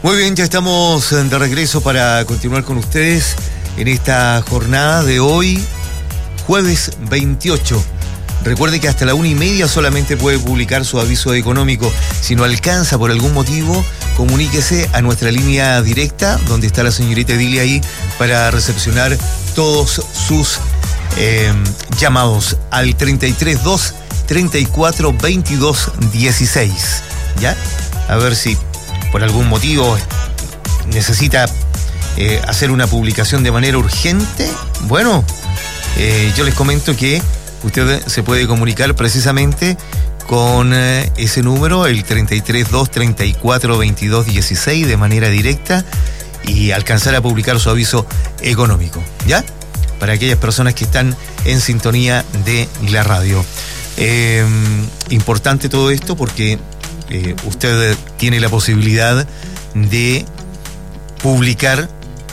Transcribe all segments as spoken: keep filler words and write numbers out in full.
Muy bien, ya estamos de regreso para continuar con ustedes en esta jornada de hoy, jueves veintiocho. Recuerde que hasta la una y media solamente puede publicar su aviso económico. Si no alcanza por algún motivo, comuníquese a nuestra línea directa, donde está la señorita Edilia ahí, para recepcionar todos sus eh, llamados al treinta y tres dos, treinta y cuatro, veintidós, dieciséis. ¿Ya? A ver si por algún motivo necesita eh, hacer una publicación de manera urgente. Bueno, eh, yo les comento que usted se puede comunicar precisamente con eh, ese número, el treinta y tres dos, treinta y cuatro, veintidós, dieciséis, de manera directa y alcanzar a publicar su aviso económico, ¿ya? Para aquellas personas que están en sintonía de la radio. Eh, importante todo esto porque eh, usted tiene la posibilidad de publicar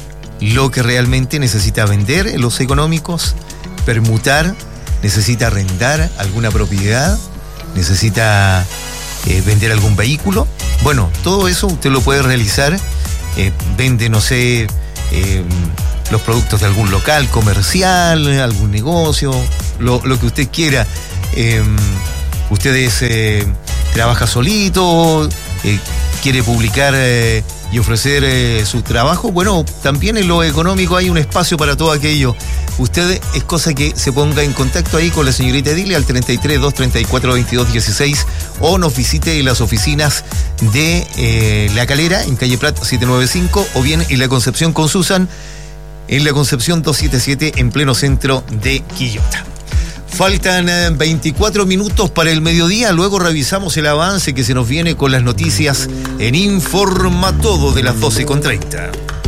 lo que realmente necesita vender en los económicos, permutar, necesita arrendar alguna propiedad, necesita eh, vender algún vehículo. Bueno, todo eso usted lo puede realizar. Eh, vende, no sé, eh, los productos de algún local comercial, algún negocio, lo, lo que usted quiera. Eh, usted es, eh, trabaja solito, eh, quiere publicar eh, y ofrecer eh, su trabajo. Bueno, también en lo económico hay un espacio para todo aquello. Usted es cosa que se ponga en contacto ahí con la señorita Edilia al treinta y tres dos, treinta y cuatro, veintidós, dieciséis o nos visite en las oficinas de eh, La Calera, en calle Prat setecientos noventa y cinco, o bien en la Concepción con Susan, en la Concepción doscientos setenta y siete, en pleno centro de Quillota. Faltan eh, veinticuatro minutos para el mediodía, luego revisamos el avance que se nos viene con las noticias en Informa Todo de las doce con treinta.